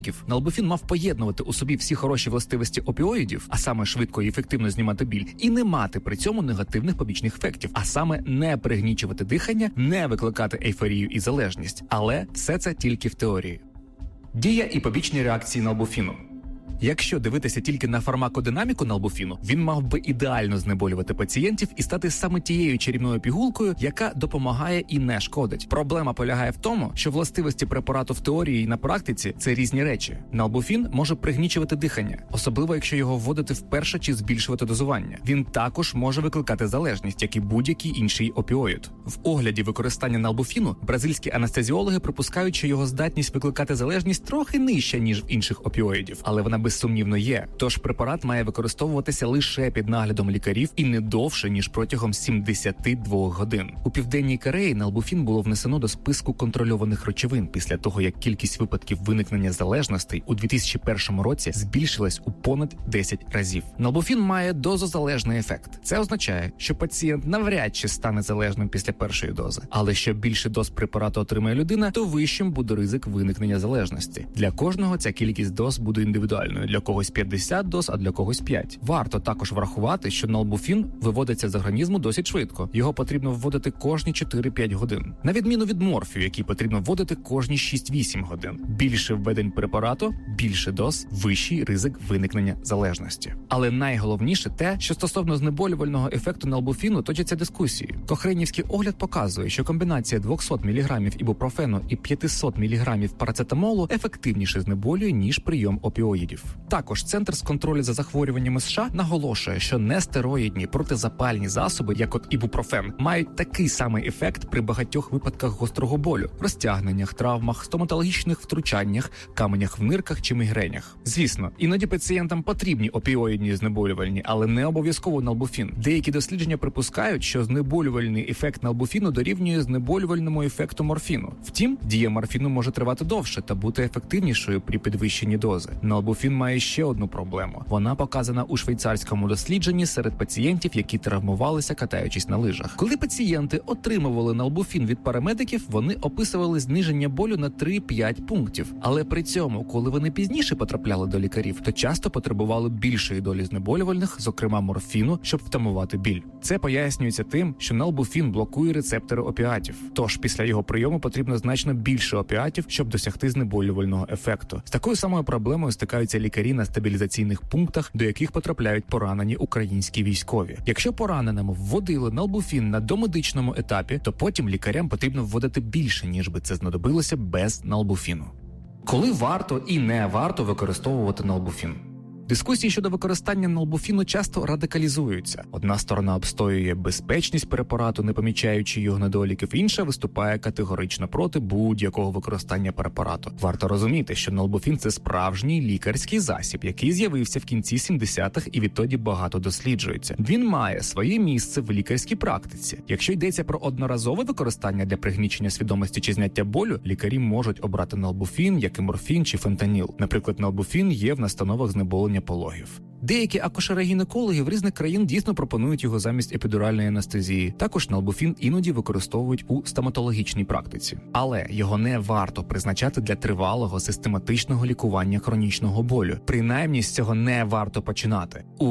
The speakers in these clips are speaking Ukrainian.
Налбуфін мав поєднувати у собі всі хороші властивості опіоїдів, а саме швидко і ефективно знімати біль, і не мати при цьому негативних побічних ефектів, а саме не пригнічувати дихання, не викликати ейфорію і залежність. Але все це тільки в теорії. Дія і побічні реакції налбуфіну. Якщо дивитися тільки на фармакодинаміку налбуфіну, він мав би ідеально знеболювати пацієнтів і стати саме тією чарівною пігулкою, яка допомагає і не шкодить. Проблема полягає в тому, що властивості препарату в теорії і на практиці – це різні речі. Налбуфін може пригнічувати дихання, особливо якщо його вводити вперше чи збільшувати дозування. Він також може викликати залежність, як і будь-який інший опіоїд. В огляді використання налбуфіну бразильські анестезіологи припускають, що його здатність викликати залежність трохи нижча, ніж в інших опіоїдів, але вона безсумнівно є. Тож препарат має використовуватися лише під наглядом лікарів і не довше, ніж протягом 72 годин. У Південній Кореї налбуфін було внесено до списку контрольованих речовин після того, як кількість випадків виникнення залежностей у 2001 році збільшилась у понад 10 разів. Налбуфін має дозозалежний ефект. Це означає, що пацієнт навряд чи стане залежним після першої дози. Але що більше доз препарату отримає людина, то вищим буде ризик виникнення залежності. Для кожного ця кількість доз буде індивідуальною. Для когось 50 доз, а для когось 5. Варто також врахувати, що налбуфін виводиться з організму досить швидко. Його потрібно вводити кожні 4-5 годин. На відміну від морфію, який потрібно вводити кожні 6-8 годин. Більше введень препарату, більше доз, вищий ризик виникнення залежності. Але найголовніше те, що стосовно знеболювального ефекту налбуфіну точаться дискусії. Кохренівський огляд показує, що комбінація 200 мг ібупрофену і 500 мг парацетамолу ефективніше знеболює, ніж прийом опіоїдів. Також Центр з контролю за захворюваннями США наголошує, що нестероїдні протизапальні засоби, як от ібупрофен, мають такий самий ефект при багатьох випадках гострого болю, розтягненнях, травмах, стоматологічних втручаннях, каменях в нирках чи мігренях. Звісно, іноді пацієнтам потрібні опіоїдні знеболювальні, але не обов'язково налбуфін. Деякі дослідження припускають, що знеболювальний ефект налбуфіну дорівнює знеболювальному ефекту морфіну. Втім, дія морфіну може тривати довше та бути ефективнішою при підвищенні дози. Налбуфін має ще одну проблему. Вона показана у швейцарському дослідженні серед пацієнтів, які травмувалися, катаючись на лижах. Коли пацієнти отримували налбуфін від парамедиків, вони описували зниження болю на 3-5 пунктів. Але при цьому, коли вони пізніше потрапляли до лікарів, то часто потребували більшої долі знеболювальних, зокрема морфіну, щоб втамувати біль. Це пояснюється тим, що налбуфін блокує рецептори опіатів. Тож після його прийому потрібно значно більше опіатів, щоб досягти знеболювального ефекту. З такою самою проблемою стикаються лікарі на стабілізаційних пунктах, до яких потрапляють поранені українські військові. Якщо пораненому вводили налбуфін на домедичному етапі, то потім лікарям потрібно вводити більше, ніж би це знадобилося без налбуфіну. Коли варто і не варто використовувати налбуфін? Дискусії щодо використання налбуфіну часто радикалізуються. Одна сторона обстоює безпечність препарату, не помічаючи його недоліків, інша виступає категорично проти будь-якого використання препарату. Варто розуміти, що налбуфін – це справжній лікарський засіб, який з'явився в кінці 70-х і відтоді багато досліджується. Він має своє місце в лікарській практиці. Якщо йдеться про одноразове використання для пригнічення свідомості чи зняття болю, лікарі можуть обрати налбуфін, як і морфін чи фентаніл. Наприклад, налбуфін є в настановах знеболення пологів. Деякі акушери-гінекологи в різних країн дійсно пропонують його замість епідуральної анестезії. Також налбуфін іноді використовують у стоматологічній практиці. Але його не варто призначати для тривалого систематичного лікування хронічного болю. Принаймні, з цього не варто починати. У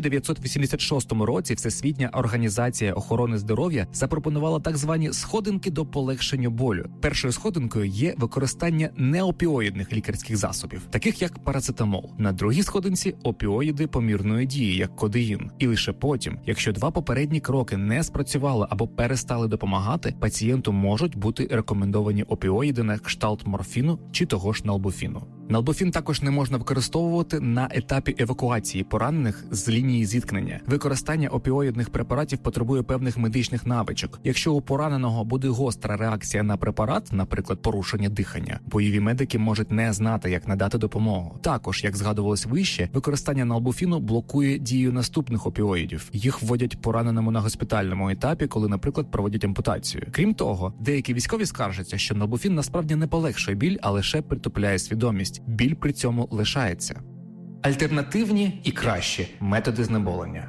1986 році Всесвітня організація охорони здоров'я запропонувала так звані сходинки до полегшення болю. Першою сходинкою є використання неопіоїдних лікарських засобів, таких як парацетамол. На другій сходинці – опіоїди помірної дії, як кодеїн. І лише потім, якщо два попередні кроки не спрацювали або перестали допомагати, пацієнту можуть бути рекомендовані опіоїди на кшталт морфіну чи того ж налбуфіну. Налбуфін також не можна використовувати на етапі евакуації поранених з лінії зіткнення. Використання опіоїдних препаратів потребує певних медичних навичок. Якщо у пораненого буде гостра реакція на препарат, наприклад, порушення дихання, бойові медики можуть не знати, як надати допомогу. Також, як згадувалось вище, використання налбуфіну блокує дію наступних опіоїдів. Їх вводять пораненому на госпітальному етапі, коли, наприклад, проводять ампутацію. Крім того, деякі військові скаржаться, що налбуфін насправді не полегшує біль, а лише притупляє свідомість. Біль при цьому лишається. Альтернативні і кращі методи знеболення.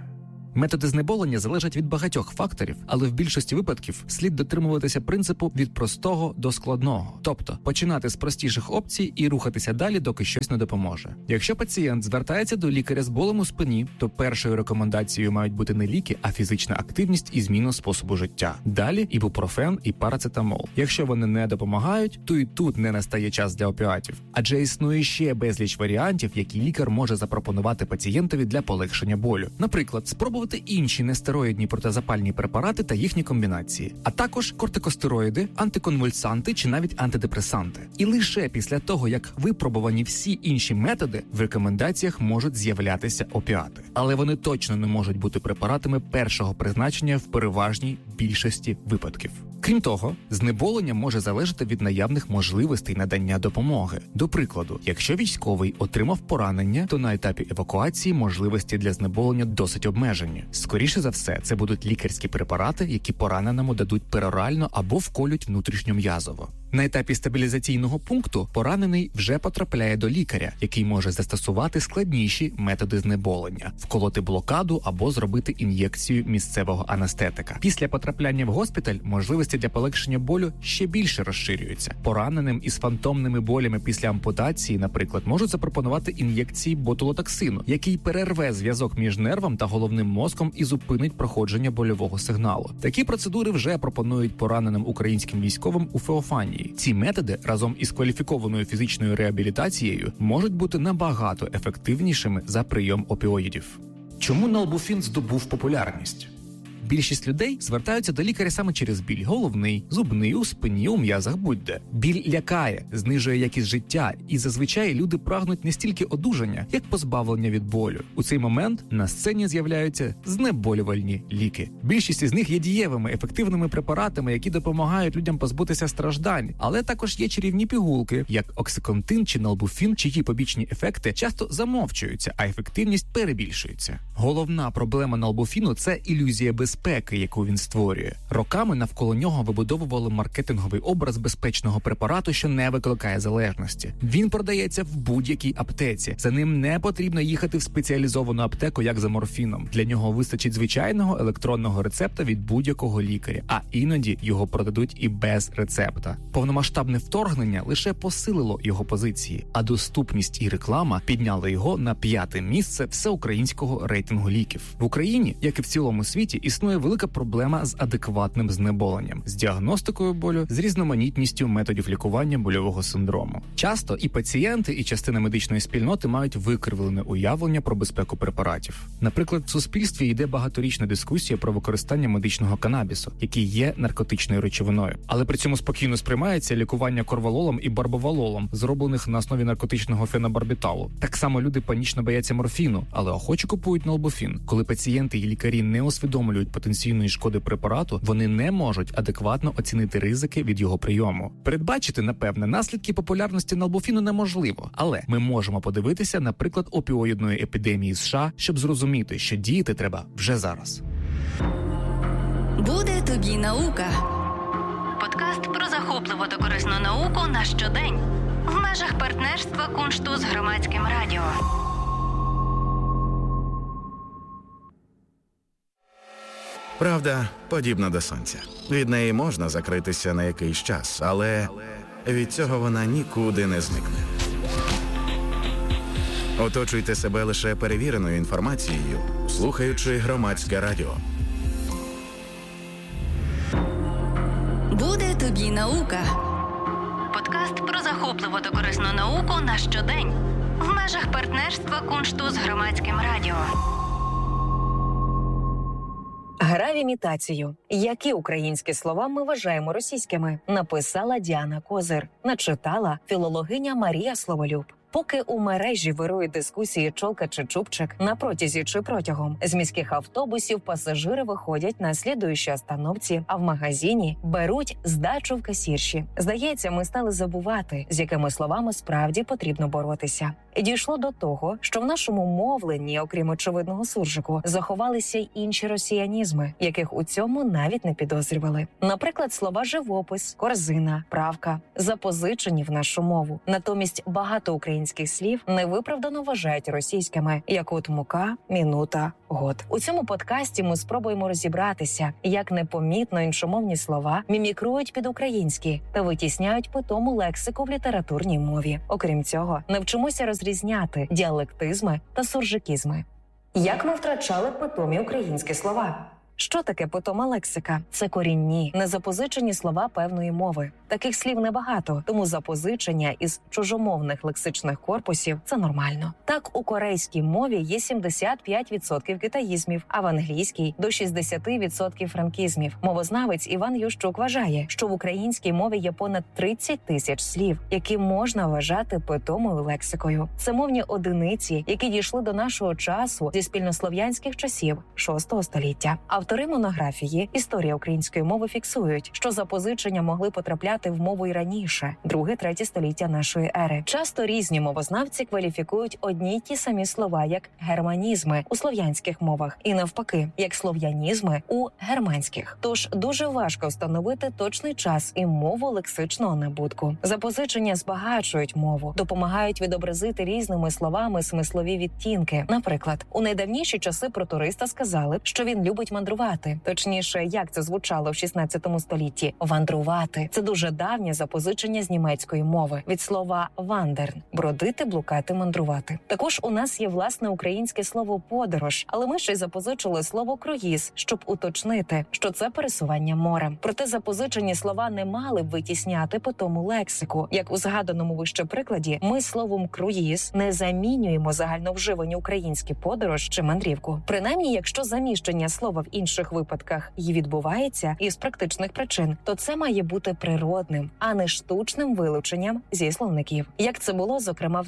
Методи знеболення залежать від багатьох факторів, але в більшості випадків слід дотримуватися принципу від простого до складного. Тобто, починати з простіших опцій і рухатися далі, доки щось не допоможе. Якщо пацієнт звертається до лікаря з болем у спині, то першою рекомендацією мають бути не ліки, а фізична активність і зміна способу життя. Далі ібупрофен і парацетамол. Якщо вони не допомагають, то і тут не настає час для опіатів. Адже існує ще безліч варіантів, які лікар може запропонувати пацієнтові для полегшення болю. Наприклад, спробувати інші нестероїдні протизапальні препарати та їхні комбінації, а також кортикостероїди, антиконвульсанти чи навіть антидепресанти. І лише після того, як випробувані всі інші методи, в рекомендаціях можуть з'являтися опіати. Але вони точно не можуть бути препаратами першого призначення в переважній більшості випадків. Крім того, знеболення може залежати від наявних можливостей надання допомоги. До прикладу, якщо військовий отримав поранення, то на етапі евакуації можливості для знеболення досить обмежені. Скоріше за все, це будуть лікарські препарати, які пораненому дадуть перорально або вколють внутрішньом'язово. На етапі стабілізаційного пункту поранений вже потрапляє до лікаря, який може застосувати складніші методи знеболення – вколоти блокаду або зробити ін'єкцію місцевого анестетика. Після потрапляння в госпіталь можливості для полегшення болю ще більше розширюються. Пораненим із фантомними болями після ампутації, наприклад, можуть запропонувати ін'єкції ботулотоксину, який перерве зв'язок між нервом та головним мозком і зупинить проходження больового сигналу. Такі процедури вже пропонують пораненим українським військовим у Феофанії. Ці методи разом із кваліфікованою фізичною реабілітацією можуть бути набагато ефективнішими за прийом опіоїдів. Чому налбуфін здобув популярність? Більшість людей звертаються до лікаря саме через біль – головний, зубний, у спині, у м'язах, будь-де. Біль лякає, знижує якість життя, і зазвичай люди прагнуть не стільки одужання, як позбавлення від болю. У цей момент на сцені з'являються знеболювальні ліки. Більшість із них є дієвими, ефективними препаратами, які допомагають людям позбутися страждань. Але також є чарівні пігулки, як оксиконтин чи налбуфін, чиї побічні ефекти часто замовчуються, а ефективність перебільшується. Головна проблема налбуфіну – це ілюзія безпеки, яку він створює. Роками навколо нього вибудовували маркетинговий образ безпечного препарату, що не викликає залежності. Він продається в будь-якій аптеці. За ним не потрібно їхати в спеціалізовану аптеку, як за морфіном. Для нього вистачить звичайного електронного рецепта від будь-якого лікаря, а іноді його продадуть і без рецепта. Повномасштабне вторгнення лише посилило його позиції, а доступність і реклама підняли його на 5-те місце всеукраїнського рейтингу ліків. В Україні, як і в цілому світі, існує велика проблема з адекватним знеболенням, з діагностикою болю, з різноманітністю методів лікування больового синдрому. Часто і пацієнти, і частина медичної спільноти мають викривлене уявлення про безпеку препаратів. Наприклад, в суспільстві йде багаторічна дискусія про використання медичного канабісу, який є наркотичною речовиною. Але при цьому спокійно сприймається лікування корвалолом і барбовалолом, зроблених на основі наркотичного фенобарбіталу. Так само люди панічно бояться морфіну, але охоче купують налбуфін. Коли пацієнти і лікарі не усвідомлюють потенційної шкоди препарату, вони не можуть адекватно оцінити ризики від його прийому. Передбачити, напевне, наслідки популярності налбуфіну неможливо, але ми можемо подивитися на приклад опіоїдної епідемії США, щоб зрозуміти, що діяти треба вже зараз. Буде тобі наука. Подкаст про захопливу та корисну науку на щодень в межах партнерства Куншту з Громадським радіо. Правда подібна до сонця. Від неї можна закритися на якийсь час, але від цього вона нікуди не зникне. Оточуйте себе лише перевіреною інформацією, слухаючи Громадське радіо. Буде тобі наука. Подкаст про захопливу та корисну науку на щодень в межах партнерства Куншту з Громадським радіо. Гравімітацію. Які українські слова ми вважаємо російськими? Написала Діана Козир. Начитала філологиня Марія Словолюб. Поки у мережі вирують дискусії чолка чи чубчик, на протязі чи протягом, з міських автобусів пасажири виходять на слідуючій остановці, а в магазині беруть здачу в касірші. Здається, ми стали забувати, з якими словами справді потрібно боротися. І дійшло до того, що в нашому мовленні, окрім очевидного суржику, заховалися й інші росіянізми, яких у цьому навіть не підозрювали. Наприклад, слова «живопис», «корзина», «правка» запозичені в нашу мову. Натомість багато українських українських слів невиправдано вважають російськими, як от мука, мінута, год. У цьому подкасті ми спробуємо розібратися, як непомітно іншомовні слова мімікрують під українські та витісняють питому лексику в літературній мові. Окрім цього, навчимося розрізняти діалектизми та суржикізми. Як ми втрачали питомі українські слова? Що таке питома лексика? Це корінні, незапозичені слова певної мови. Таких слів небагато, тому запозичення із чужомовних лексичних корпусів – це нормально. Так, у корейській мові є 75% китаїзмів, а в англійській – до 60% франкізмів. Мовознавець Іван Ющук вважає, що в українській мові є понад 30 тисяч слів, які можна вважати питомою лексикою. Це мовні одиниці, які дійшли до нашого часу зі спільнослов'янських часів VI століття. Автори монографії «Історія української мови» фіксують, що запозичення могли потрапляти в мову й раніше, 2-3 століття нашої ери. Часто різні мовознавці кваліфікують одні й ті самі слова як германізми у слов'янських мовах і навпаки, як слов'янізми у германських. Тож дуже важко встановити точний час і мову лексичного набутку. Запозичення збагачують мову, допомагають відобразити різними словами смислові відтінки. Наприклад, у найдавніші часи про туриста сказали, що він любить мандрувати. Точніше, як це звучало в 16 столітті. Вандрувати – це дуже давнє запозичення з німецької мови від слова «вандерн» – бродити, блукати, мандрувати. Також у нас є власне українське слово «подорож», але ми ще й запозичили слово «круїз», щоб уточнити, що це пересування морем. Проте запозичені слова не мали б витісняти питому лексику. Як у згаданому вище прикладі, ми словом «круїз» не замінюємо загальновживані українські «подорож» чи «мандрівку». Принаймні, якщо заміщення слова в інших випадках і відбувається із практичних причин, то це має бути природним, а не штучним вилученням зі словників. Як це було, зокрема, в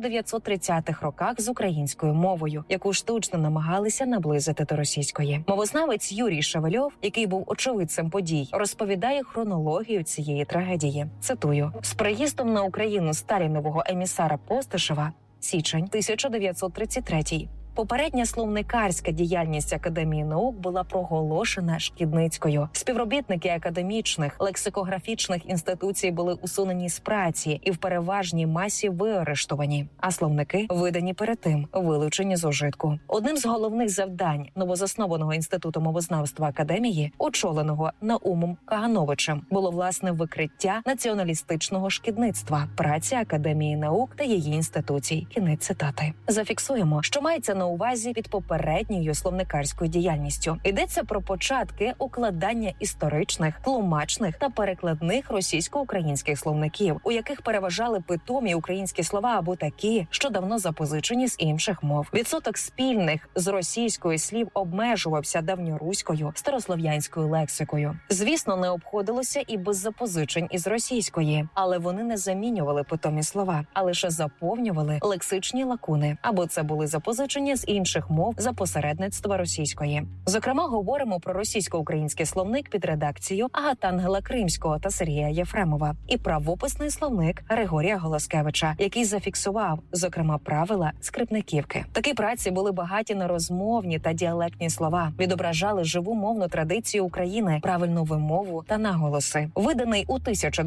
1930-х роках з українською мовою, яку штучно намагалися наблизити до російської. Мовознавець Юрій Шевельов, який був очевидцем подій, розповідає хронологію цієї трагедії. Цитую: «З приїздом на Україну сталінового емісара Постишева, січень 1933, попередня словникарська діяльність Академії наук була проголошена шкідницькою. Співробітники академічних, лексикографічних інституцій були усунені з праці і в переважній масі виарештовані, а словники видані перед тим, вилучені з ужитку. Одним з головних завдань новозаснованого інституту мовознавства Академії, очоленого Наумом Кагановичем, було власне викриття націоналістичного шкідництва, праці Академії наук та її інституцій». Кінець цитати. Зафіксуємо, що мається на увазі під попередньою словникарською діяльністю. Йдеться про початки укладання історичних, тлумачних та перекладних російсько-українських словників, у яких переважали питомі українські слова або такі, що давно запозичені з інших мов. Відсоток спільних з російською слів обмежувався давньоруською, старослов'янською лексикою. Звісно, не обходилося і без запозичень із російської, але вони не замінювали питомі слова, а лише заповнювали лексичні лакуни, або це були запозичення з інших мов за посередництва російської. Зокрема, говоримо про російсько-український словник під редакцією Агатангела Кримського та Сергія Єфремова і правописний словник Григорія Голоскевича, який зафіксував, зокрема, правила Скрипниківки. Такі праці були багаті на розмовні та діалектні слова, відображали живу мовну традицію України, правильну вимову та наголоси. Виданий у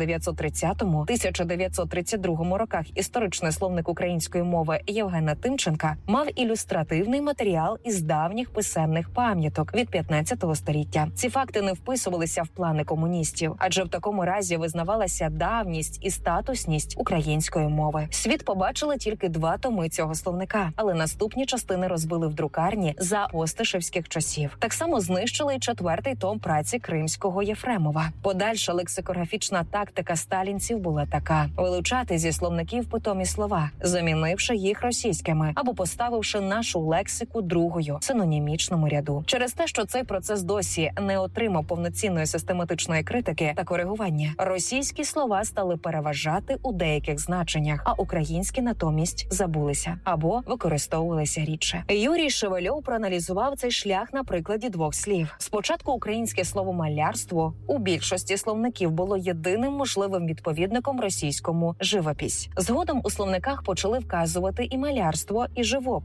1930-1932 роках історичний словник української мови Євгена Тимченка мав ілюстративний матеріал із давніх писемних пам'яток від 15 століття. Ці факти не вписувалися в плани комуністів, адже в такому разі визнавалася давність і статусність української мови. Світ побачили тільки 2 томи цього словника, але наступні частини розбили в друкарні за постишевських часів. Так само знищили й 4-й том праці Кримського Єфремова. Подальша лексикографічна тактика сталінців була така: вилучати зі словників питомі слова, замінивши їх російськими або поставивши нашу лексику другою, синонімічному ряду. Через те, що цей процес досі не отримав повноцінної систематичної критики та коригування, російські слова стали переважати у деяких значеннях, а українські натомість забулися або використовувалися рідше. Юрій Шевельов проаналізував цей шлях на прикладі 2 слів. Спочатку українське слово «малярство» у більшості словників було єдиним можливим відповідником російському «живопись». Згодом у словниках почали вказувати і малярство, і живопис, як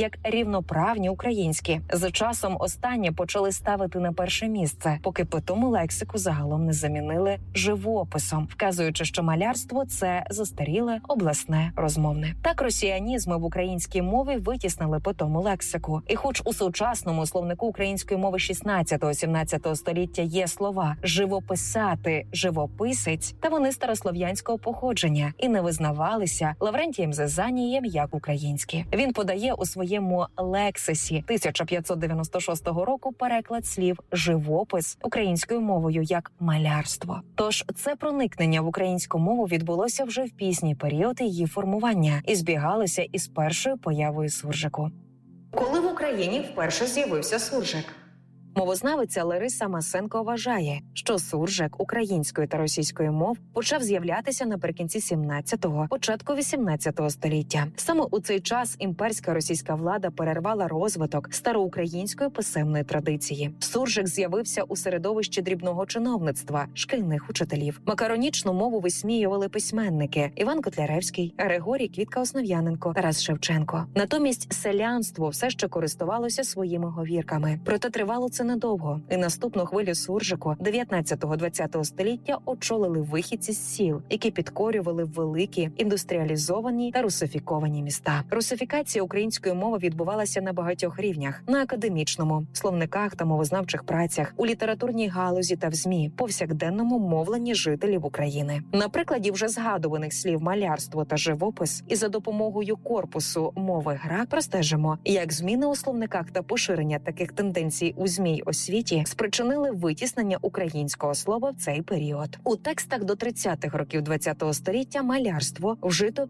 як рівноправні українські. За часом останні почали ставити на перше місце, поки питому лексику загалом не замінили живописом, вказуючи, що малярство – це застаріле, обласне, розмовне. Так росіянізми в українській мові витіснили питому лексику. І хоч у сучасному словнику української мови 16-17 століття є слова «живописати», «живописець», та вони старослов'янського походження і не визнавалися Лаврентієм Зизанієм як українські. Він подає у своєму лексисі 1596 року переклад слів «живопис» українською мовою як «малярство». Тож це проникнення в українську мову відбулося вже в пізній період її формування і збігалося із першою появою суржику. Коли в Україні вперше з'явився суржик? Мовознавиця Лариса Масенко вважає, що суржик української та російської мов почав з'являтися наприкінці 17-го, початку 18-го століття. Саме у цей час імперська російська влада перервала розвиток староукраїнської писемної традиції. Суржик з'явився у середовищі дрібного чиновництва, шкільних учителів. Макаронічну мову висміювали письменники Іван Котляревський, Григорій Квітка-Основ'яненко, Тарас Шевченко. Натомість селянство все ще користувалося своїми говірками. Проте тривало це недовго, і наступну хвилю суржику 19-20 століття очолили вихідці з сіл, які підкорювали великі, індустріалізовані та русифіковані міста. Русифікація української мови відбувалася на багатьох рівнях: на академічному, словниках та мовознавчих працях, у літературній галузі та в ЗМІ, повсякденному мовленні жителів України. На прикладі вже згадуваних слів «малярство» та «живопис» і за допомогою корпусу мови ГРА простежимо, як зміни у словниках та поширення таких тенденцій у ЗМІ освіті спричинили витіснення українського слова в цей період. У текстах до 30-х років ХХ століття малярство вжито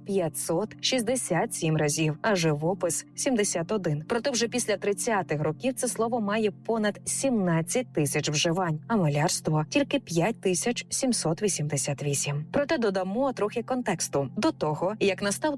567 разів, а живопис – 71. Проте вже після 30-х років це слово має понад 17 тисяч вживань, а малярство – тільки 5788. Проте додамо трохи контексту. До того, як настав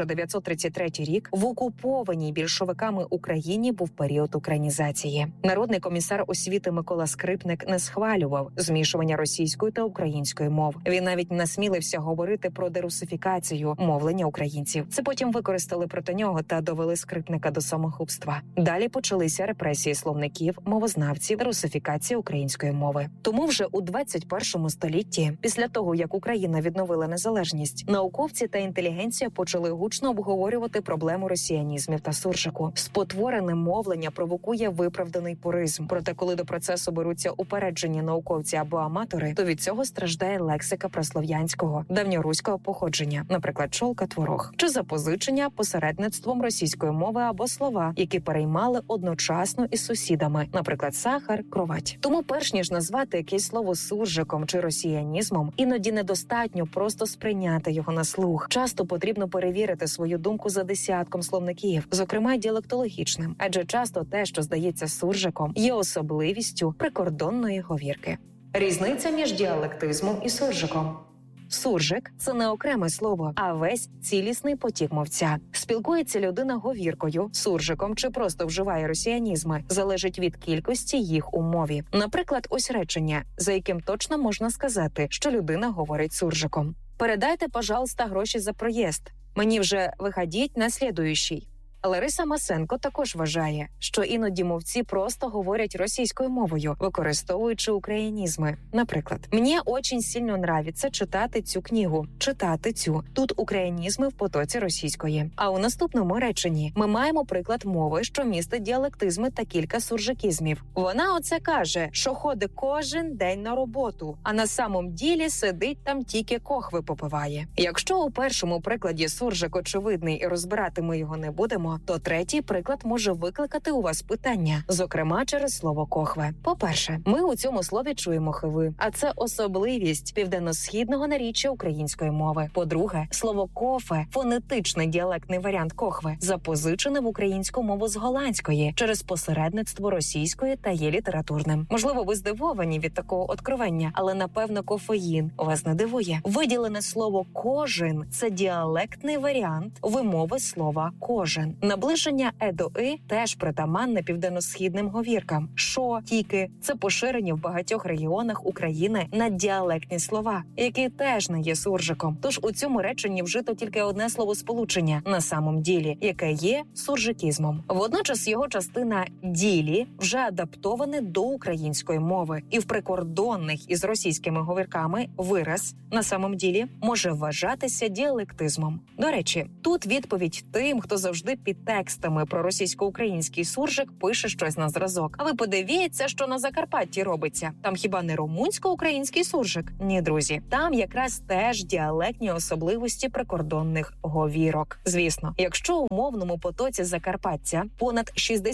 1933 рік, в окупованій більшовиками Україні був період українізації. Народний комісар освіти Микола Скрипник не схвалював змішування російської та української мов. Він навіть насмілився говорити про дерусифікацію мовлення українців. Це потім використали проти нього та довели Скрипника до самогубства. Далі почалися репресії словників, мовознавців, русифікація української мови. Тому вже у 21 столітті, після того, як Україна відновила незалежність, науковці та інтелігенція почали гучно обговорювати проблему росіянізмів та суржику. Спотворене мовлення провокує виправданий пуризм. Проте, коли до процесу беруться упереджені науковці або аматори, то від цього страждає лексика прослов'янського, давньоруського походження, наприклад, чолка, творог, чи запозичення посередництвом російської мови або слова, які переймали одночасно із сусідами, наприклад, сахар, кровать. Тому перш ніж назвати якесь слово суржиком чи росіянізмом, іноді недостатньо просто сприйняти його на слух. Часто потрібно перевірити свою думку за десятком словників, зокрема діалектологічним, адже часто те, що здається суржиком, є особливістю прикордонної говірки. Різниця між діалектизмом і суржиком. Суржик – це не окреме слово, а весь цілісний потік мовця. Спілкується людина говіркою, суржиком чи просто вживає росіянізми, залежить від кількості їх у мові. Наприклад, ось речення, за яким точно можна сказати, що людина говорить суржиком. «Передайте, пожалуйста, гроші за проїзд. Мені вже виходіть на слідуючий». Лариса Масенко також вважає, що іноді мовці просто говорять російською мовою, використовуючи українізми. Наприклад, «Мені очень сильно нравиться читати цю книгу, читати цю». Тут українізми в потоці російської. А у наступному реченні ми маємо приклад мови, що містить діалектизми та кілька суржикізмів. Вона оце каже, що ходить кожен день на роботу, а на самом ділі сидить там тільки кохви попиває. Якщо у першому прикладі суржик очевидний і розбирати ми його не будемо, то третій приклад може викликати у вас питання, зокрема через слово «кохве». По-перше, ми у цьому слові чуємо «хиви», а це особливість південно-східного наріччя української мови. По-друге, слово «кофе» – фонетичний діалектний варіант «кохве», запозичене в українську мову з голландської через посередництво російської та є літературним. Можливо, ви здивовані від такого откровення, але, напевно, кофеїн вас не дивує. Виділене слово «кожен» – це діалектний варіант вимови слова «кожен». Наближення «е» до «и» теж притаманне південно-східним говіркам. «Шо», «тільки» – це поширені в багатьох регіонах України наддіалектні слова, які теж не є суржиком. Тож у цьому реченні вжито тільки одне словосполучення на самом ділі, яке є суржикізмом. Водночас його частина «ділі» вже адаптоване до української мови, і в прикордонних із російськими говірками вираз «на самом ділі» може вважатися діалектизмом. До речі, тут відповідь тим, хто завжди під текстами про російсько-український суржик пише щось на зразок. А ви подивіться, що на Закарпатті робиться. Там хіба не румунсько-український суржик? Ні, друзі. Там якраз теж діалектні особливості прикордонних говірок. Звісно, якщо у мовному потоці Закарпаття понад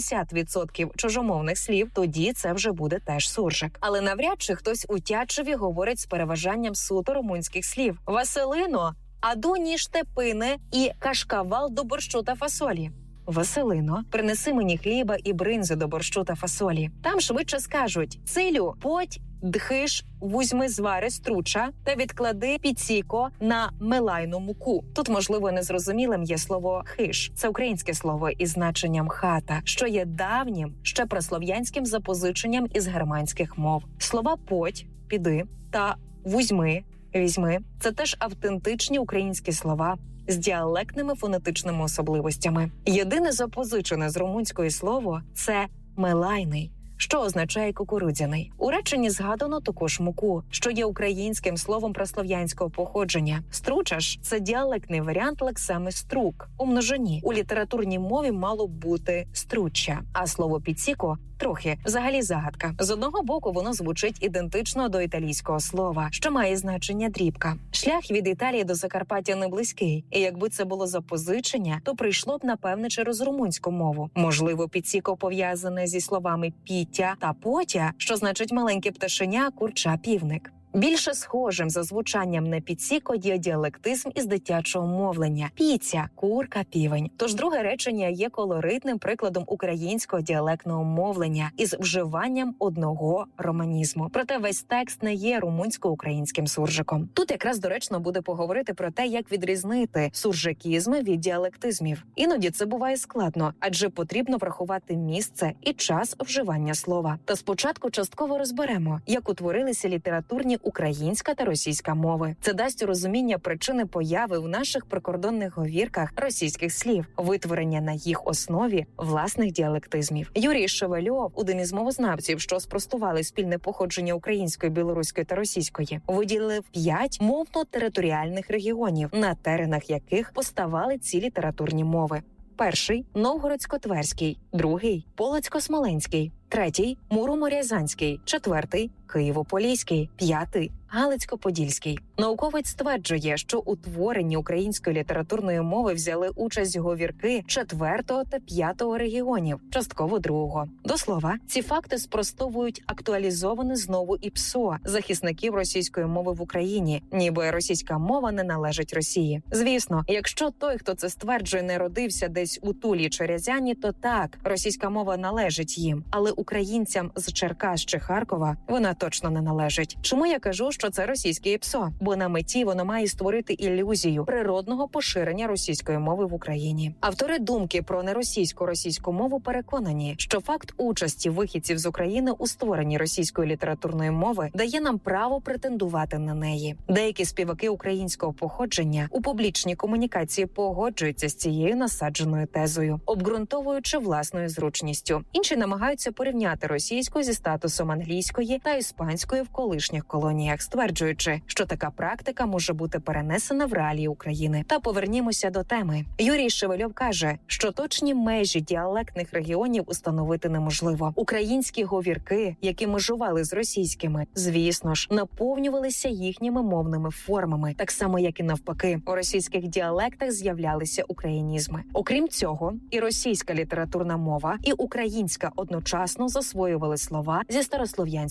60% чужомовних слів, тоді це вже буде теж суржик. Але навряд чи хтось у Тячеві говорить з переважанням суто румунських слів. Василино, аду ніж тепине і кашкавал до борщу та фасолі. Василино, принеси мені хліба і бринзи до борщу та фасолі. Там швидше скажуть: Цилю, подь, дхиш, вузьми звари струча та відклади піціко на мелайну муку. Тут, можливо, незрозумілим є слово «хиш». Це українське слово із значенням «хата», що є давнім, ще прослов'янським запозиченням із германських мов. Слова «подь», «піди» та «вузьми», «візьми» – це теж автентичні українські слова з діалектними фонетичними особливостями. Єдине запозичене з румунської слово – це «мелайний», що означає «кукурудзяний». У реченні згадано також муку, що є українським словом прослов'янського походження. Струча ж – це діалектний варіант лексеми «струк» у множині. У літературній мові мало б бути «струччя», а слово «піціко» трохи взагалі загадка. З одного боку, воно звучить ідентично до італійського слова, що має значення дрібка. Шлях від Італії до Закарпаття не близький, і якби це було запозичення, то прийшло б, напевне, через румунську мову. Можливо, піціко пов'язане зі словами «пітя» та «потя», що значить «маленьке пташеня, курча, півник». Більше схожим за звучанням на піціко є діалектизм із дитячого мовлення – піця, курка, півень. Тож друге речення є колоритним прикладом українського діалектного мовлення із вживанням одного романізму. Проте весь текст не є румунсько-українським суржиком. Тут якраз доречно буде поговорити про те, як відрізнити суржикізми від діалектизмів. Іноді це буває складно, адже потрібно врахувати місце і час вживання слова. Та спочатку частково розберемо, як утворилися літературні українська та російська мови. Це дасть розуміння причини появи в наших прикордонних говірках російських слів, витворення на їх основі власних діалектизмів. Юрій Шевельов, один із мовознавців, що спростували спільне походження української, білоруської та російської, виділив 5 мовно-територіальних регіонів, на теренах яких поставали ці літературні мови. Перший – Новгородсько-Тверський, другий – Полоцько-Смоленський, третій – Муромо-Рязанський, четвертий – Києво-Поліський, п'ятий – Галицько-Подільський. Науковець стверджує, що у творенні української літературної мови взяли участь говірки 4-го та 5-го регіонів, частково 2-го. До слова, ці факти спростовують актуалізоване знову ІПСО захисників російської мови в Україні, ніби російська мова не належить Росії. Звісно, якщо той, хто це стверджує, не родився десь у Тулі чи Рязані, то так, російська мова належить їм, але українцям з Черкас чи Харкова вона точно не належить. Чому я кажу, що це російське ІПСО? Бо на меті воно має створити ілюзію природного поширення російської мови в Україні. Автори думки про неросійську мову переконані, що факт участі вихідців з України у створенні російської літературної мови дає нам право претендувати на неї. Деякі співаки українського походження у публічній комунікації погоджуються з цією насадженою тезою, обґрунтовуючи власною зручністю. Інші намагаються порівняти російську зі статусом англійської та іспанської в колишніх колоніях, стверджуючи, що така практика може бути перенесена в реалії України. Та повернімося до теми. Юрій Шевельов каже, що точні межі діалектних регіонів установити неможливо. Українські говірки, які межували з російськими, звісно ж, наповнювалися їхніми мовними формами, так само, як і навпаки. У російських діалектах з'являлися українізми. Окрім цього, і російська літературна мова, і українська одночасно засвоювали слова зі старослов'янської мови.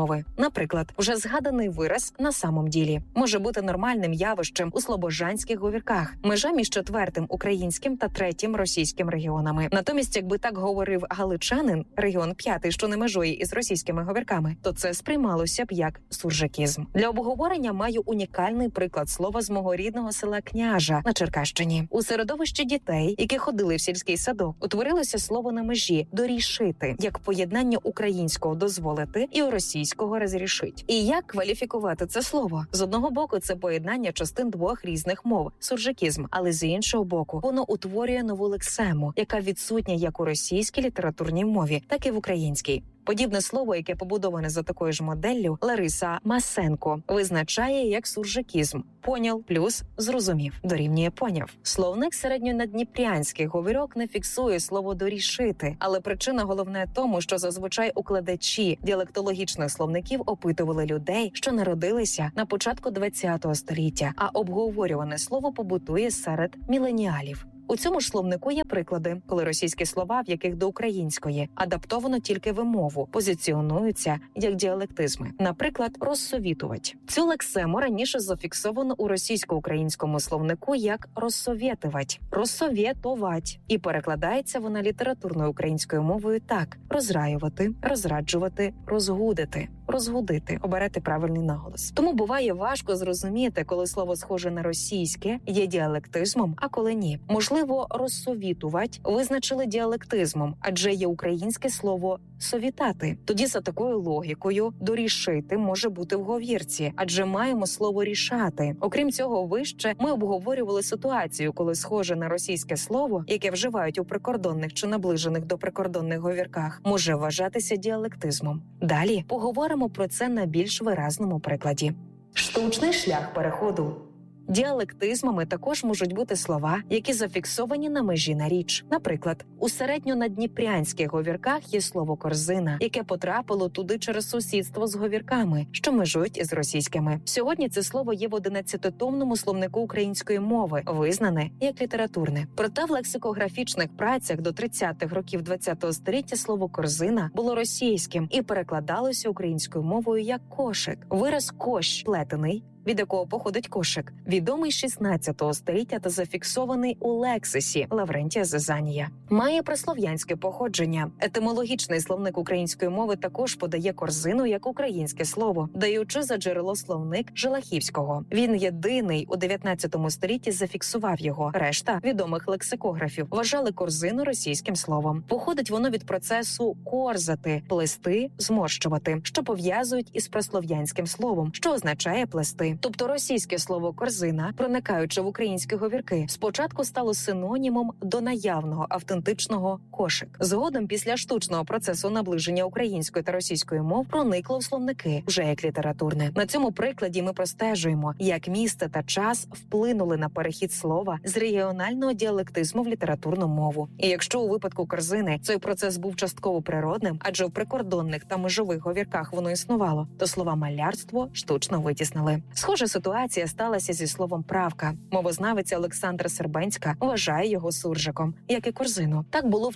мови. Наприклад, вже згаданий вираз «на самом ділі» може бути нормальним явищем у слобожанських говірках, межа між 4-м українським та 3-м російським регіонами. Натомість, якби так говорив галичанин, регіон 5-й, що не межує із російськими говірками, то це сприймалося б як суржикізм. Для обговорення маю унікальний приклад слова з мого рідного села Княжа на Черкащині. У середовищі дітей, які ходили в сільський садок, утворилося слово на межі «дорішити», як поєднання українського «дозволити» і російського «розрішить». І як кваліфікувати це слово? З одного боку, це поєднання частин двох різних мов – суржикізм, але з іншого боку, воно утворює нову лексему, яка відсутня як у російській літературній мові, так і в українській. Подібне слово, яке побудоване за такою ж моделлю, Лариса Масенко визначає як суржикізм. Поняв плюс зрозумів дорівнює поняв. Словник середньонадніпрянських говірок не фіксує слово «дорішити», але причина головне тому, що зазвичай укладачі діалектологічних словників опитували людей, що народилися на початку ХХ століття, а обговорюване слово побутує серед міленіалів. У цьому ж словнику є приклади, коли російські слова, в яких до української адаптовано тільки вимову, позиціонуються як діалектизми. Наприклад, «розсовітувать». Цю лексему раніше зафіксовано у російсько-українському словнику як «розсовєтивать», «розсовєтовать». І перекладається вона літературною українською мовою так: розраювати, розраджувати, розгудити, розгудити. Оберете правильний наголос. Тому буває важко зрозуміти, коли слово схоже на російське є діалектизмом, а коли ні. Можливо, «розсовітувать» визначили діалектизмом, адже є українське слово «совітати». Тоді за такою логікою «дорішити» може бути в говірці, адже маємо слово «рішати». Окрім цього, вище ми обговорювали ситуацію, коли схоже на російське слово, яке вживають у прикордонних чи наближених до прикордонних говірках, може вважатися діалектизмом. Далі поговоримо про це на більш виразному прикладі. Штучний шлях переходу. Діалектизмами також можуть бути слова, які зафіксовані на межі наріч. Наприклад, у середньонадніпрянських говірках є слово «корзина», яке потрапило туди через сусідство з говірками, що межують із російськими. Сьогодні це слово є в 11-томному словнику української мови, визнане як літературне. Проте в лексикографічних працях до 30-х років ХХ століття слово «корзина» було російським і перекладалося українською мовою як «кошик». Вираз «кощ» – плетений, від якого походить кошик, відомий з 16 століття та зафіксований у лексисі Лаврентія Зизанія. Має прислов'янське походження. Етимологічний словник української мови також подає корзину як українське слово, даючи за джерело словник Желахівського. Він єдиний у 19 столітті зафіксував його. Решта відомих лексикографів вважали корзину російським словом. Походить воно від процесу корзати – плести, зморщувати, що пов'язують із прослов'янським словом, що означає плести. Тобто російське слово «корзина», проникаючи в українські говірки, спочатку стало синонімом до наявного автентичного «кошик». Згодом, після штучного процесу наближення української та російської мов, проникло в словники вже як літературне. На цьому прикладі ми простежуємо, як місце та час вплинули на перехід слова з регіонального діалектизму в літературну мову. І якщо у випадку «корзини» цей процес був частково природним, адже в прикордонних та межових говірках воно існувало, то слова «малярство» штучно витіснили. Схожа ситуація сталася зі словом «правка». Мовознавиця Олександра Сербенська вважає його суржиком, як і корзину. Так було в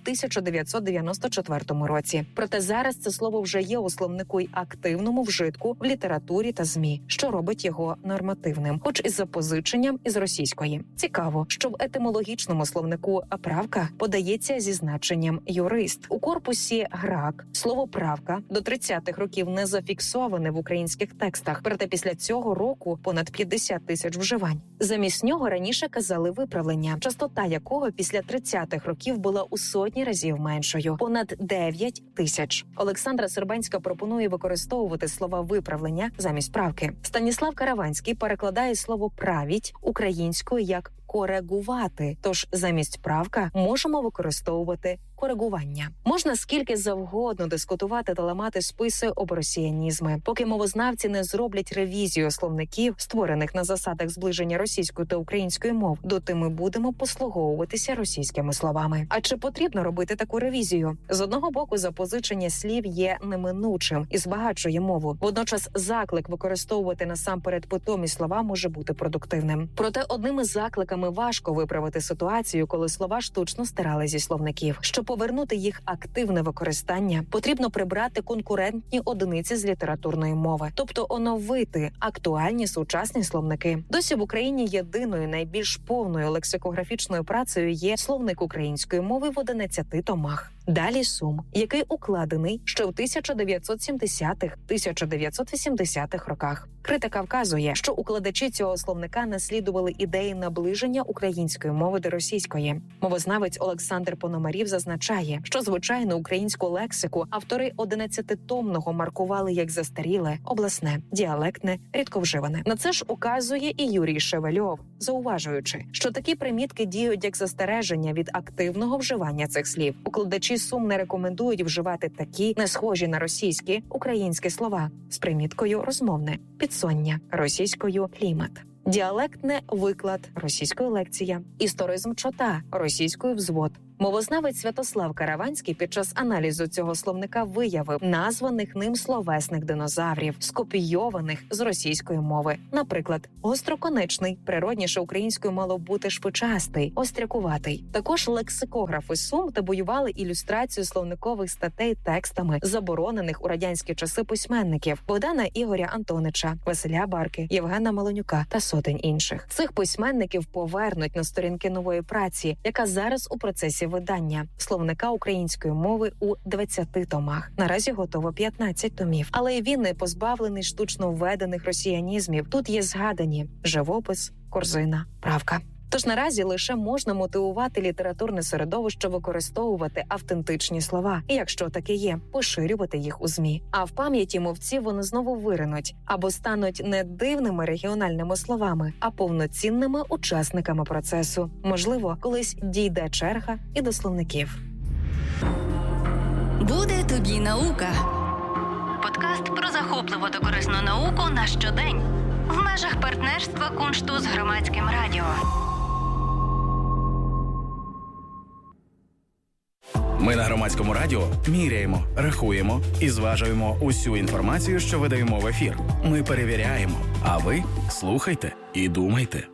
1994 році. Проте зараз це слово вже є у словнику й активному вжитку в літературі та ЗМІ, що робить його нормативним, хоч із запозиченням із російської. Цікаво, що в етимологічному словнику «правка» подається зі значенням «юрист». У корпусі ГРАК слово «правка» до 30-х років не зафіксоване в українських текстах, проте після цього року понад 50 тисяч вживань. Замість нього раніше казали «виправлення», частота якого після 30-х років була у сотні разів меншою – понад 9 тисяч. Олександра Сербенська пропонує використовувати слова «виправлення» замість «правки». Станіслав Караванський перекладає слово «правіть» українською як «коригувати», тож замість «правка» можемо використовувати коригування. Можна скільки завгодно дискутувати та ламати списи об росіянізми. Поки мовознавці не зроблять ревізію словників, створених на засадах зближення російської та української мов, доти ми будемо послуговуватися російськими словами. А чи потрібно робити таку ревізію? З одного боку, запозичення слів є неминучим і збагачує мову. Водночас заклик використовувати насамперед питомі слова може бути продуктивним. Проте одним із закликами словами важко виправити ситуацію, коли слова штучно стирали зі словників. Щоб повернути їх активне використання, потрібно прибрати конкурентні одиниці з літературної мови, тобто оновити актуальні сучасні словники. Досі в Україні єдиною найбільш повною лексикографічною працею є словник української мови в 11 томах. Далі Сум, який укладений ще в 1970-1980-х роках. Критика вказує, що укладачі цього словника наслідували ідеї наближення української мови до російської. Мовознавець Олександр Пономарів зазначає, що звичайну українську лексику автори 11-томного маркували як застаріле, обласне, діалектне, рідковживане. На це ж указує і Юрій Шевельов, зауважуючи, що такі примітки діють як застереження від активного вживання цих слів. Укладачі Сум не рекомендують вживати такі, не схожі на російські, українські слова з приміткою розмовне, підсоння, російською клімат. Діалектне – виклад, російською лекція. Історизм – чота, російською взвод. Мовознавець Святослав Караванський під час аналізу цього словника виявив названих ним словесних динозаврів, скопійованих з російської мови. Наприклад, гостроконечний, природніше українською мало бути шпичастий, острякуватий. Також лексикографи Сум табуювали ілюстрацію словникових статей текстами заборонених у радянські часи письменників Богдана Ігоря Антонича, Василя Барки, Євгена Малонюка та сотень інших. Цих письменників повернуть на сторінки нової праці, яка зараз у процесі видання словника української мови у 20 томах. Наразі готово 15 томів. Але і він не позбавлений штучно введених росіянізмів. Тут є згадані живопис, корзина, правка. Тож наразі лише можна мотивувати літературне середовище використовувати автентичні слова. І якщо таке є, поширювати їх у ЗМІ. А в пам'яті мовців вони знову виринуть або стануть не дивними регіональними словами, а повноцінними учасниками процесу. Можливо, колись дійде черга і до словників. Буде тобі наука. Подкаст про захопливу та корисну науку на щодень. В межах партнерства Куншту з Громадським радіо. Ми на Громадському радіо міряємо, рахуємо і зважуємо усю інформацію, що видаємо в ефір. Ми перевіряємо, а ви слухайте і думайте.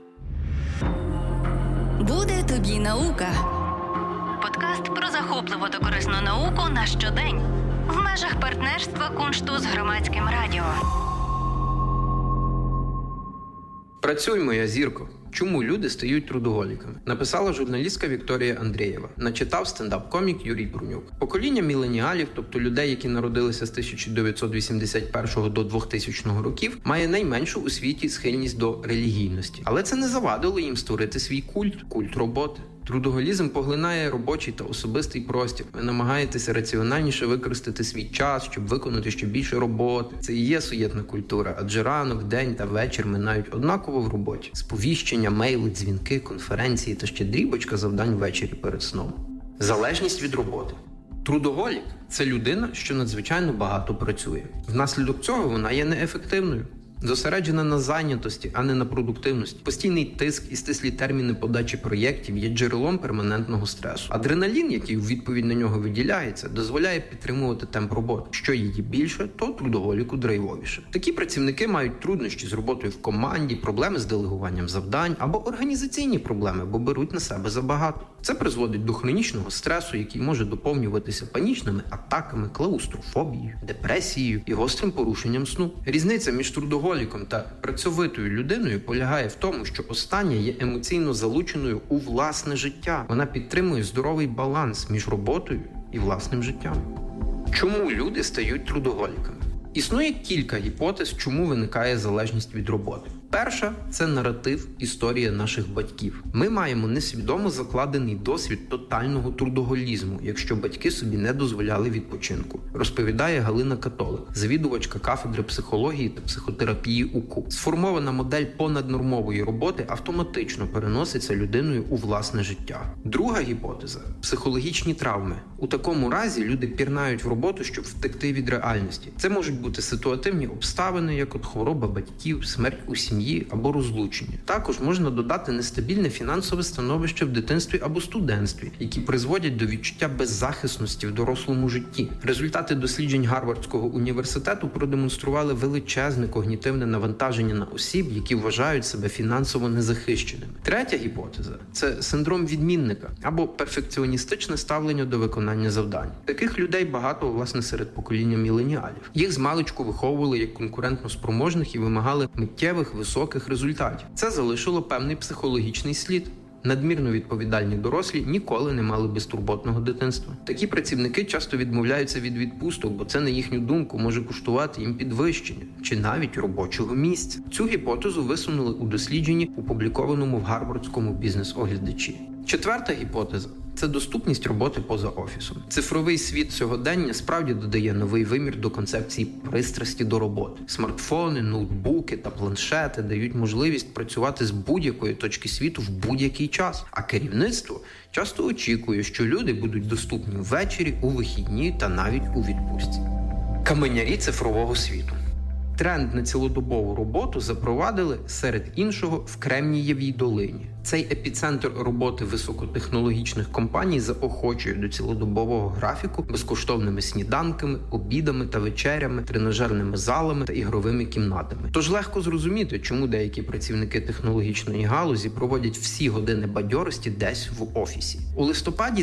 Буде тобі наука. Подкаст про захопливу та корисну науку на щодень. В межах партнерства Куншту з Громадським радіо. Працюй, моя зірко. Чому люди стають трудоголіками? Написала журналістка Вікторія Андрієва. Начитав стендап-комік Юрій Брунюк. Покоління міленіалів, тобто людей, які народилися з 1981 до 2000 років, має найменшу у світі схильність до релігійності. Але це не завадило їм створити свій культ роботи. Трудоголізм поглинає робочий та особистий простір. Ви намагаєтеся раціональніше використати свій час, щоб виконати ще більше роботи. Це і є суєтна культура, адже ранок, день та вечір минають однаково в роботі. Сповіщення, мейли, дзвінки, конференції та ще дрібочка завдань ввечері перед сном. Залежність від роботи. Трудоголік – це людина, що надзвичайно багато працює. Внаслідок цього вона є неефективною. Зосереджена на зайнятості, а не на продуктивності. Постійний тиск і стислі терміни подачі проєктів є джерелом перманентного стресу. Адреналін, який у відповідь на нього виділяється, дозволяє підтримувати темп роботи. Що її більше, то трудоголіку драйвовіше. Такі працівники мають труднощі з роботою в команді, проблеми з делегуванням завдань або організаційні проблеми, бо беруть на себе забагато. Це призводить до хронічного стресу, який може доповнюватися панічними атаками, клаустрофобією, депресією і гострим порушенням сну. Різниця між трудоголіком та працьовитою людиною полягає в тому, що остання є емоційно залученою у власне життя. Вона підтримує здоровий баланс між роботою і власним життям. Чому люди стають трудоголіками? Існує кілька гіпотез, чому виникає залежність від роботи. Перша – це наратив історія наших батьків. Ми маємо несвідомо закладений досвід тотального трудоголізму, якщо батьки собі не дозволяли відпочинку, розповідає Галина Католик, завідувачка кафедри психології та психотерапії УКУ. Сформована модель понаднормової роботи автоматично переноситься людиною у власне життя. Друга гіпотеза – психологічні травми. У такому разі люди пірнають в роботу, щоб втекти від реальності. Це можуть бути ситуативні обставини, як от хвороба батьків, смерть у сім'ї, сім'ї або розлучення. Також можна додати нестабільне фінансове становище в дитинстві або студентстві, які призводять до відчуття беззахисності в дорослому житті. Результати досліджень Гарвардського університету продемонстрували величезне когнітивне навантаження на осіб, які вважають себе фінансово незахищеними. Третя гіпотеза – це синдром відмінника або перфекціоністичне ставлення до виконання завдань. Таких людей багато, власне, серед покоління міленіалів. Їх змалечку виховували як конкурентно спроможних і вимагали миттєвих, високих результатів. Це залишило певний психологічний слід. Надмірно відповідальні дорослі ніколи не мали безтурботного дитинства. Такі працівники часто відмовляються від відпусток, бо це, на їхню думку, може коштувати їм підвищення чи навіть робочого місця. Цю гіпотезу висунули у дослідженні, опублікованому в Гарвардському бізнес-оглядачі. Четверта гіпотеза – це доступність роботи поза офісом. Цифровий світ сьогодення справді додає новий вимір до концепції пристрасті до роботи. Смартфони, ноутбуки та планшети дають можливість працювати з будь-якої точки світу в будь-який час. А керівництво часто очікує, що люди будуть доступні ввечері, у вихідні та навіть у відпустці. Каменярі цифрового світу. Тренд на цілодобову роботу запровадили, серед іншого, в Кремнієвій долині. Цей епіцентр роботи високотехнологічних компаній заохочує до цілодобового графіку безкоштовними сніданками, обідами та вечерями, тренажерними залами та ігровими кімнатами. Тож легко зрозуміти, чому деякі працівники технологічної галузі проводять всі години бадьорості десь в офісі. У листопаді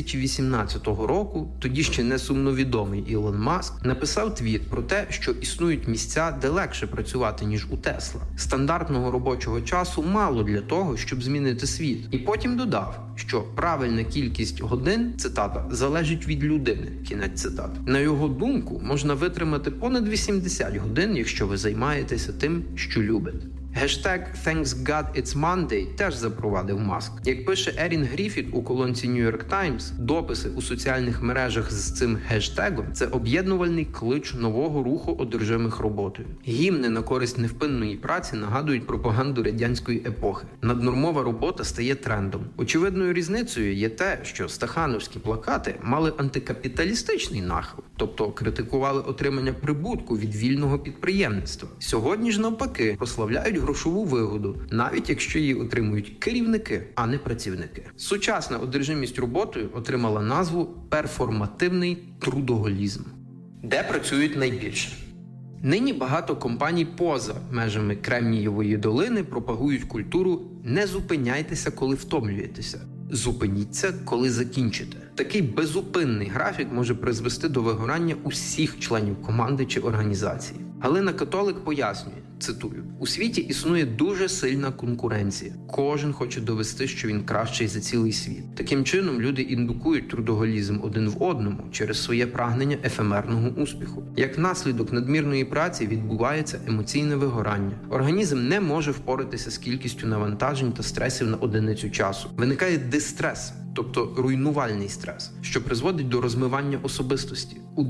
2018 року тоді ще не сумновідомий Ілон Маск написав твіт про те, що існують місця, де легше працювати, ніж у Тесла. Стандартного робочого часу мало для того, щоб змінити світ. І потім додав, що правильна кількість годин, цитата, залежить від людини, кінець цитати. На його думку, можна витримати понад 80 годин, якщо ви займаєтеся тим, що любите. Гештег «Thanks God it's Monday» теж запровадив Маск. Як пише Ерін Гріфіт у колонці New York Times, дописи у соціальних мережах з цим гештегом – це об'єднувальний клич нового руху одержимих роботою. Гімни на користь невпинної праці нагадують пропаганду радянської епохи. Наднормова робота стає трендом. Очевидною різницею є те, що стахановські плакати мали антикапіталістичний нахил, тобто критикували отримання прибутку від вільного підприємництва. Сьогодні ж навпаки прославляють грошову вигоду, навіть якщо її отримують керівники, а не працівники. Сучасна одержимість роботою отримала назву перформативний трудоголізм. Де працюють найбільше? Нині багато компаній поза межами Кремнієвої долини пропагують культуру «не зупиняйтеся, коли втомлюєтеся». Зупиніться, коли закінчите. Такий безупинний графік може призвести до вигорання усіх членів команди чи організації. Галина Католик пояснює, цитую, «У світі існує дуже сильна конкуренція. Кожен хоче довести, що він кращий за цілий світ. Таким чином, люди індукують трудоголізм один в одному через своє прагнення ефемерного успіху. Як наслідок надмірної праці відбувається емоційне вигорання. Організм не може впоратися з кількістю навантажень та стресів на одиницю часу. Виникає дистрес, тобто руйнувальний стрес, що призводить до розмивання особистості. У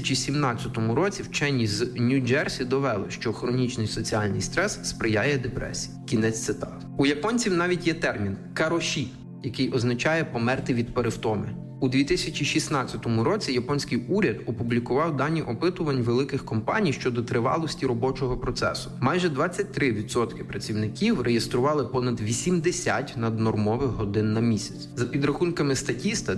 2017 році вчені з Нью-Джерсі довели, що хронічний соціальний стрес сприяє депресії. Кінець цитати. У японців навіть є термін «кароші», який означає «померти від перевтоми». У 2016 році японський уряд опублікував дані опитувань великих компаній щодо тривалості робочого процесу. Майже 23% працівників реєстрували понад 80 наднормових годин на місяць. За підрахунками Статіста,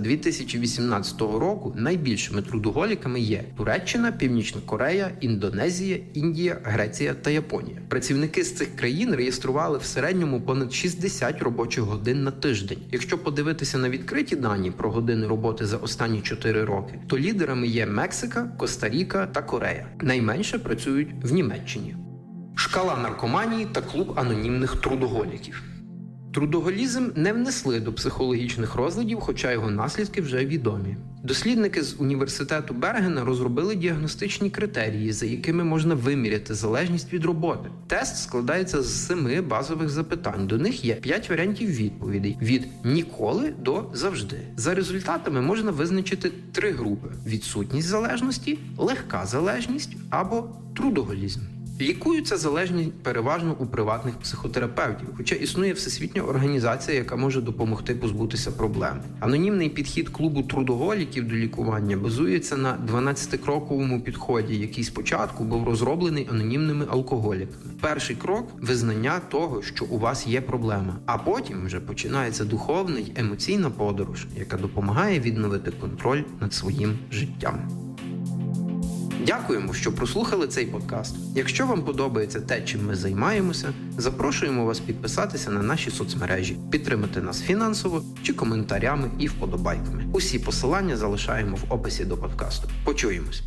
2018 року найбільшими трудоголіками є Туреччина, Північна Корея, Індонезія, Індія, Греція та Японія. Працівники з цих країн реєстрували в середньому понад 60 робочих годин на тиждень. Якщо подивитися на відкриті дані про години роботи за останні 4 роки, то лідерами є Мексика, Коста-Ріка та Корея. Найменше працюють в Німеччині. Шкала наркоманії та клуб анонімних трудоголіків. Трудоголізм не внесли до психологічних розладів, хоча його наслідки вже відомі. Дослідники з університету Бергена розробили діагностичні критерії, за якими можна виміряти залежність від роботи. Тест складається з 7 базових запитань. До них є 5 варіантів відповідей – від «ніколи» до «завжди». За результатами можна визначити 3 групи – відсутність залежності, легка залежність або трудоголізм. Лікуються залежність переважно у приватних психотерапевтів, хоча існує всесвітня організація, яка може допомогти позбутися проблем. Анонімний підхід клубу трудоголіків до лікування базується на 12-кроковому підході, який спочатку був розроблений анонімними алкоголіками. Перший крок – визнання того, що у вас є проблема, а потім вже починається духовна й емоційна подорож, яка допомагає відновити контроль над своїм життям. Дякуємо, що прослухали цей подкаст. Якщо вам подобається те, чим ми займаємося, запрошуємо вас підписатися на наші соцмережі, підтримати нас фінансово чи коментарями і вподобайками. Усі посилання залишаємо в описі до подкасту. Почуємось.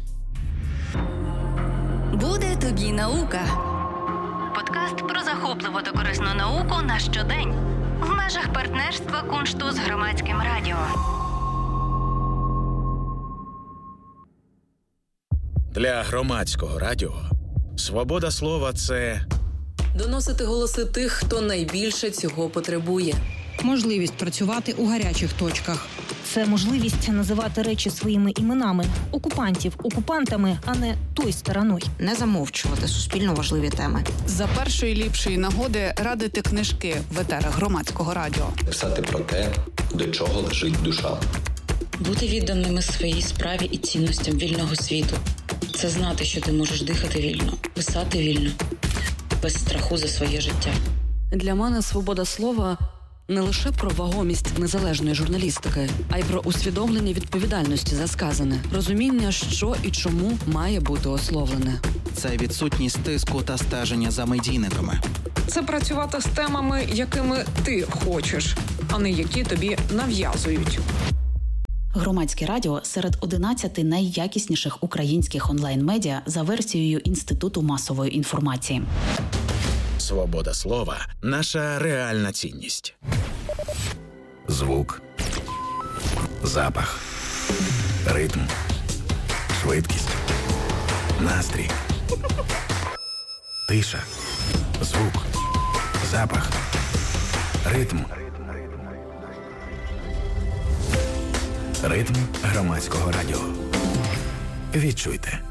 Буде тобі наука. Подкаст про захопливу та корисну науку на щодень. В межах партнерства Куншту з Громадським радіо. Для Громадського радіо свобода слова – це доносити голоси тих, хто найбільше цього потребує. Можливість працювати у гарячих точках. Це можливість називати речі своїми іменами. Окупантів окупантами, а не той стороною. Не замовчувати суспільно важливі теми. За першої ліпшої нагоди радити книжки в етерах Громадського радіо. Писати про те, до чого лежить душа. Бути відданими своїй справі і цінностям вільного світу. Це знати, що ти можеш дихати вільно, писати вільно, без страху за своє життя. Для мене свобода слова не лише про вагомість незалежної журналістики, а й про усвідомлення відповідальності за сказане, розуміння, що і чому має бути ословлене. Це відсутність тиску та стеження за медійниками. Це працювати з темами, якими ти хочеш, а не які тобі нав'язують. Громадське радіо серед 11 найякісніших українських онлайн-медіа за версією Інституту масової інформації. свобода слова – наша реальна цінність. Звук, запах, ритм, швидкість, настрій, тиша, звук, запах, ритм. Ритм Громадського радіо. Відчуйте.